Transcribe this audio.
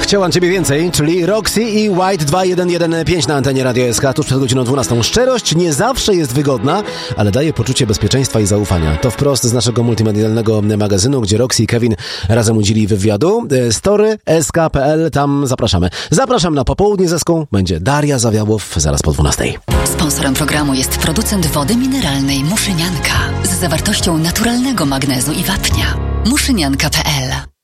Chciałam Ciebie więcej, czyli Roxy i White 2115 na antenie Radio SK tuż przed godziną 12. Szczerość nie zawsze jest wygodna, ale daje poczucie bezpieczeństwa i zaufania. To wprost z naszego multimedialnego magazynu, gdzie Roxy i Kevin razem udzieli wywiadu. Story.sk.pl, tam zapraszamy. Zapraszam na popołudnie ze Ską. Będzie Daria Zawiałow zaraz po 12. Sponsorem programu jest producent wody mineralnej Muszynianka z zawartością naturalnego magnezu i wapnia. Muszynianka.pl